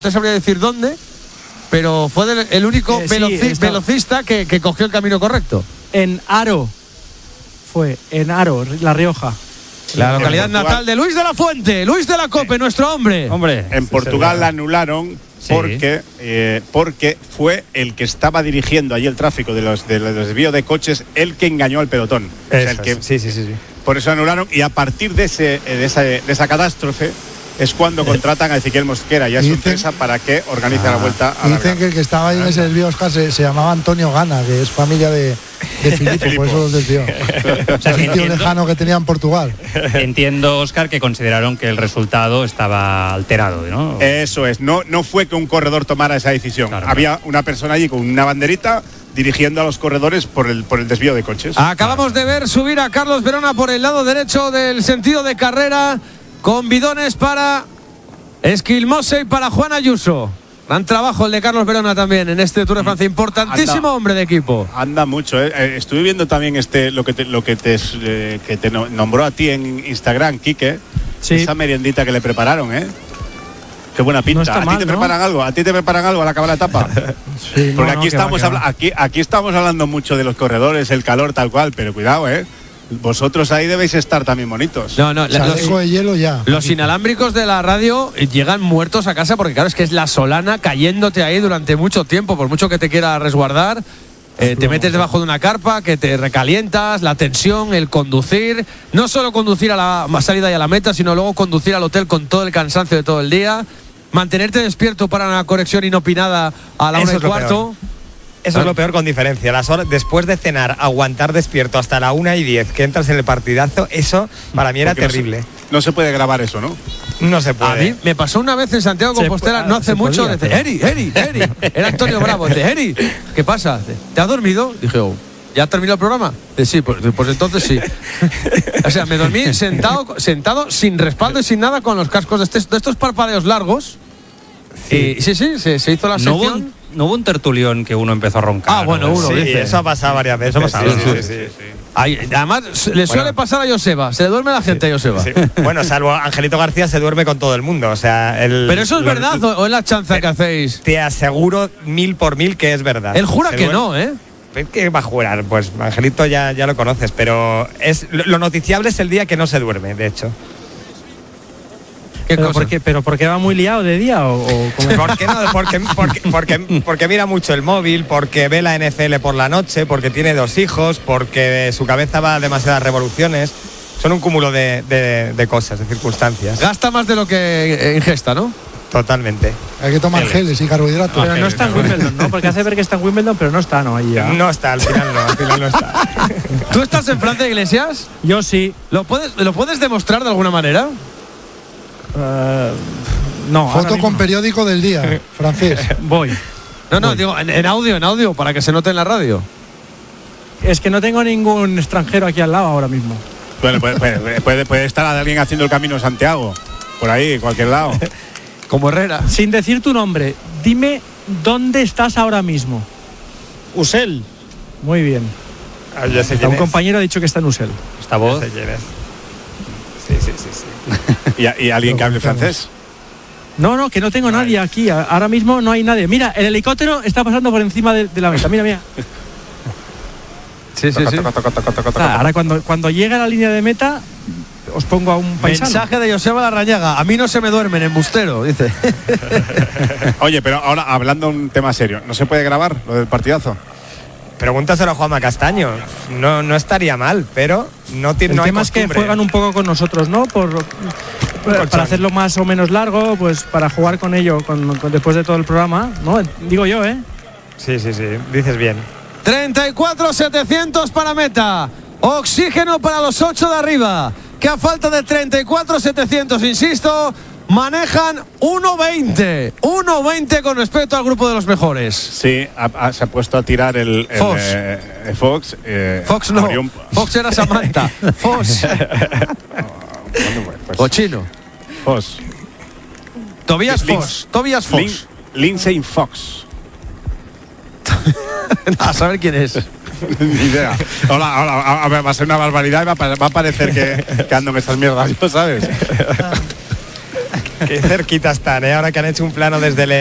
No sabría decir dónde, pero fue el único velocista que cogió el camino correcto. En Haro, La Rioja. La localidad natal de Luis de la Fuente, Luis de la Cope, nuestro hombre. En Portugal la anularon porque fue el que estaba dirigiendo allí el tráfico de los desvíos de coches, el que engañó al pelotón. Sí. Por eso anularon, y a partir de esa catástrofe es cuando contratan a Ezequiel Mosquera y a su empresa para que organice la vuelta a la Dicen que el que estaba ahí en ese desvío, Oscar, se llamaba Antonio Gana, que es familia de Filipo, por eso los desvió. O sea, un tío lejano que tenía en Portugal. Entiendo, Oscar, que consideraron que el resultado estaba alterado, ¿no? Eso es, no fue que un corredor tomara esa decisión. Claro, había una persona allí con una banderita dirigiendo a los corredores por el desvío de coches. Acabamos de ver subir a Carlos Verona por el lado derecho del sentido de carrera, con bidones para Esquilmose y para Juan Ayuso. Gran trabajo el de Carlos Verona también en este Tour de Francia. Importantísimo hombre de equipo. Anda mucho. Estuve viendo también lo que te nombró a ti en Instagram, Quique. Sí. Esa meriendita que le prepararon, Qué buena pinta. No está mal, ¿A ti te preparan algo? ¿A ti te preparan algo al acabar la etapa? Sí, porque aquí estamos hablando mucho de los corredores, el calor tal cual, pero cuidado, vosotros ahí debéis estar también bonitos. Los inalámbricos de la radio llegan muertos a casa porque claro, es que es la solana cayéndote ahí durante mucho tiempo, por mucho que te quiera resguardar. Te metes debajo de una carpa, que te recalientas, la tensión, el conducir. No solo conducir a la salida y a la meta, sino luego conducir al hotel con todo el cansancio de todo el día. Mantenerte despierto para una conexión inopinada a la 1:15. Eso es lo peor, con diferencia. Las horas después de cenar, aguantar despierto hasta la 1:10 que entras en el partidazo, eso para mí era terrible. No se puede grabar eso, ¿no? No se puede. A mí me pasó una vez en Santiago de Compostela, no hace mucho. Dice, Eri. Era Antonio Bravo. Dice, Eri, ¿qué pasa? ¿Te has dormido? Dije, ¿ya ha terminado el programa? Dice, sí, pues entonces sí. O sea, me dormí sentado sin respaldo y sin nada, con los cascos de estos parpadeos largos. Sí, se hizo la sección. No hubo un tertulión que uno empezó a roncar. Uno dice. Eso ha pasado varias veces. Sí. Además, le suele pasar a Joseba. Se le duerme la gente a Joseba. Sí. Bueno, salvo Angelito García, se duerme con todo el mundo. O sea, ¿pero eso es verdad o es la chanza que hacéis? Te aseguro 1000 por 1000 que es verdad. Él jura que no, ¿Qué va a jurar? Pues Angelito ya lo conoces, pero lo noticiable es el día que no se duerme, de hecho. ¿Pero por qué va muy liado de día? Porque mira mucho el móvil, porque ve la NFL por la noche, porque tiene 2 hijos, porque su cabeza va a demasiadas revoluciones. Son un cúmulo de cosas, de circunstancias. Gasta más de lo que ingesta, ¿no? Totalmente. Hay que tomar geles y carbohidratos. Pero no está en Wimbledon, ¿no? Porque hace ver que está en Wimbledon, pero no está, ¿no? Ahí ya. No está, al final no está. ¿Tú estás en Francia, Iglesias? Yo sí. ¿Lo puedes demostrar de alguna manera? No. Foto con periódico del día, francés. Voy. No, digo, en audio, para que se note en la radio. Es que no tengo ningún extranjero aquí al lado ahora mismo. Bueno, puede estar alguien haciendo el Camino de Santiago, por ahí, cualquier lado. Como Herrera. Sin decir tu nombre, dime dónde estás ahora mismo. Usel. Muy bien. Ya sé un compañero ha dicho que está en Usel. ¿Esta voz? Sí. ¿Y alguien que hable francés? No, que no tengo nadie aquí. Ahora mismo no hay nadie. Mira, el helicóptero está pasando por encima de la meta. Mira. Sí. Ahora cuando llegue a la línea de meta, os pongo a un paisano. Mensaje de Joseba Larrañaga. A mí no se me duermen, embustero, dice. Oye, pero ahora hablando un tema serio, ¿no se puede grabar lo del partidazo? Pregúntaselo a Juanma Castaño. No estaría mal, pero no tiene. El tema es que juegan un poco con nosotros, ¿no? Para hacerlo más o menos largo, pues para jugar con ello después de todo el programa, ¿no? Digo yo, Sí, dices bien. 34.700 para meta. Oxígeno para los 8 de arriba, que a falta de 34.700, insisto, manejan 1.20 con respecto al grupo de los mejores. Sí, se ha puesto a tirar el Fox. Fox no, Fox era Samantha. Fox. O chino. Fox. Tobias Fox. Lindsay Fox. A saber quién es. Ni idea. Hola, a ver, va a ser una barbaridad y va a parecer que ando en estas mierdas, ¿sabes? Qué cerquita están, ¿eh? Ahora que han hecho un plano desde el